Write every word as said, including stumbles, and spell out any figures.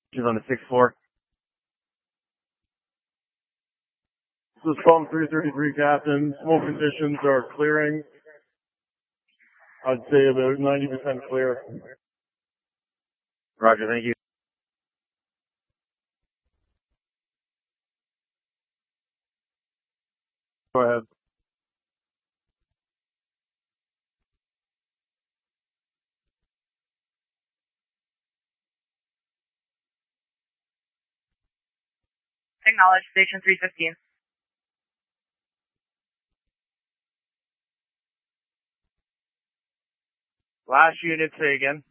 She's on the sixth floor. This is Pump three thirty-three, Captain. Smoke conditions are clearing. I'd say about ninety percent clear. Roger, thank you. Go ahead. Acknowledge, station three fifteen. Last unit, say again.